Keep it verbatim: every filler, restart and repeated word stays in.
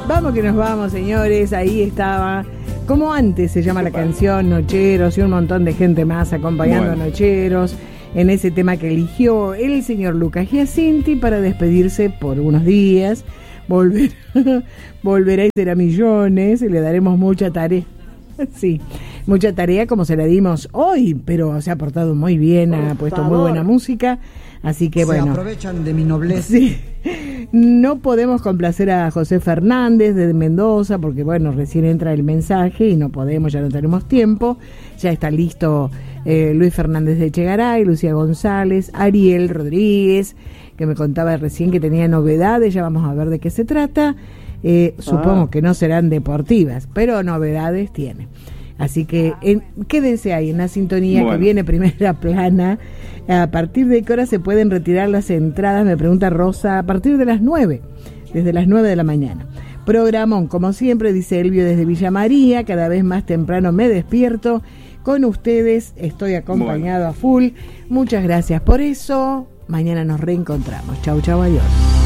Vamos que nos vamos, señores. Ahí estaba, como antes se llama la canción, Nocheros, y un montón de gente más acompañando bueno. a Nocheros en ese tema que eligió el señor Lucas Giacinti para despedirse por unos días. Volver, volverá y será millones, y le daremos mucha tarea. Sí, mucha tarea como se la dimos hoy, pero se ha portado muy bien, por ha puesto favor. muy buena música, así que se bueno. Se aprovechan de mi nobleza. Sí. No podemos complacer a José Fernández de Mendoza, porque bueno, recién entra el mensaje y no podemos, ya no tenemos tiempo. Ya está listo eh, Luis Fernández de Echegaray, Lucía González, Ariel Rodríguez, que me contaba recién que tenía novedades, ya vamos a ver de qué se trata. Eh, ah. Supongo que no serán deportivas, pero novedades tiene. Así que en, quédense ahí en la sintonía bueno. que viene Primera Plana. A partir de qué hora se pueden retirar las entradas, me pregunta Rosa. A partir de las nueve, desde las nueve de la mañana. Programón, como siempre, dice Elvio desde Villa María. Cada vez más temprano me despierto con ustedes, estoy acompañado bueno. a full. Muchas gracias por eso. Mañana nos reencontramos. Chau, chau, adiós.